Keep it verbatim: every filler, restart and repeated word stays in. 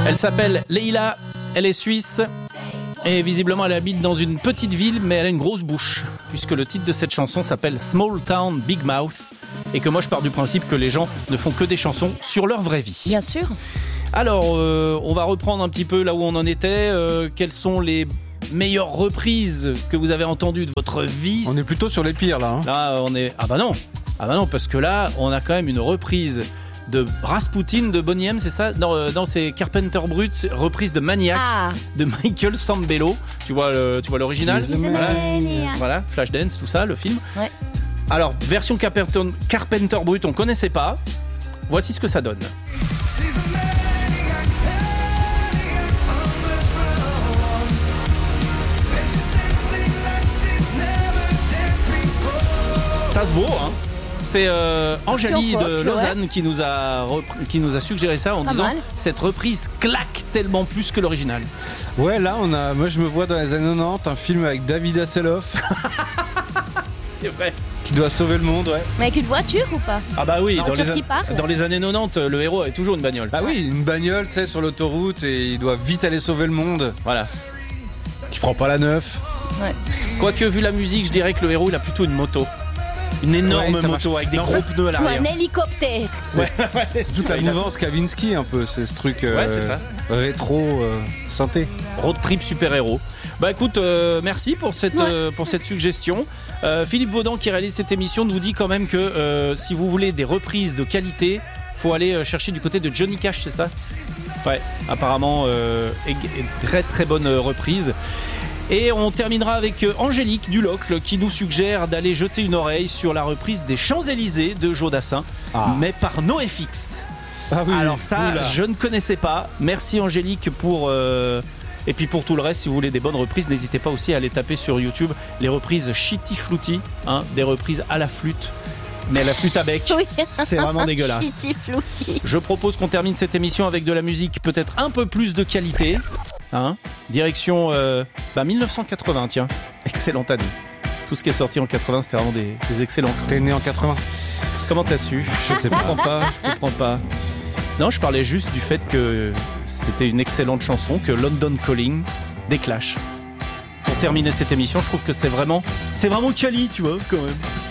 Elle s'appelle Leila, elle est suisse et visiblement elle habite dans une petite ville mais elle a une grosse bouche puisque le titre de cette chanson s'appelle Small Town Big Mouth et que moi je pars du principe que les gens ne font que des chansons sur leur vraie vie. Bien sûr. Alors euh, on va reprendre un petit peu là où on en était. Euh, quelles sont les meilleures reprises que vous avez entendues de votre vie? On est plutôt sur les pires là. Hein. Là on est... Ah bah non Ah bah non parce que là on a quand même une reprise de Rasputin de Boney M, c'est ça? Non, euh, non, c'est Carpenter Brut, reprise de Maniac Ah. de Michael Sambello. Tu vois, le, tu vois l'original? Voilà. Maniac. Voilà, Flashdance, tout ça, le film. Ouais. Alors, version Carpenter, Carpenter Brut, on connaissait pas. Voici ce que ça donne. Ça se vaut, hein. C'est euh, Angélie Sur de quoi, Lausanne ouais. qui nous a repr- qui nous a suggéré ça en Pas disant mal. cette reprise claque tellement plus que l'original. Ouais, là, on a. Moi, je me vois dans les années quatre-vingt-dix un film avec David Hasselhoff C'est vrai. qui doit sauver le monde. Ouais. Mais avec une voiture ou pas? Ah bah oui, Une dans les, voiture qui an- part. dans les années quatre-vingt-dix, le héros avait toujours une bagnole. Bah oui, une bagnole, tu sais, sur l'autoroute et il doit vite aller sauver le monde. Voilà. Qui prend pas la neuf. Ouais. Quoique vu la musique, je dirais que le héros il a plutôt une moto. Une énorme Ouais, ça moto avec des Non, gros pneus à Ou l'arrière. un hélicoptère. Ouais, ouais, C'est toute la mouvance Kavinsky un peu, c'est ce truc euh, Ouais, c'est ça. rétro euh, synthé. Road trip super-héros. Bah écoute, euh, merci pour cette, Ouais. euh, pour cette suggestion. Euh, Philippe Vaudan qui réalise cette émission nous dit quand même que euh, si vous voulez des reprises de qualité, faut aller euh, chercher du côté de Johnny Cash, c'est ça? Ouais, apparemment euh, ég- très très bonne euh, reprise. Et on terminera avec euh, Angélique Dulocle qui nous suggère d'aller jeter une oreille sur la reprise des Champs-Élysées de Joe Dassin, Ah. mais par NoFX. Ah oui, Alors ça, oula. je ne connaissais pas. Merci Angélique pour... euh, Et puis pour tout le reste, si vous voulez des bonnes reprises, n'hésitez pas aussi à aller taper sur YouTube les reprises Shitty Flouty, hein, des reprises à la flûte, mais à la flûte à bec. Oui. C'est vraiment dégueulasse. Shitty flouty. Je propose qu'on termine cette émission avec de la musique peut-être un peu plus de qualité. Hein, direction euh, bah dix-neuf cent quatre-vingts, tiens. Excellente année. Tout ce qui est sorti en quatre-vingts, c'était vraiment des, des excellents. T'es né en quatre-vingts. Comment t'as su? Je sais Je pas. comprends pas, je comprends pas. Non, je parlais juste du fait que c'était une excellente chanson, que London Calling des Clash. Pour terminer cette émission, je trouve que c'est vraiment, c'est vraiment quali, tu vois, quand même.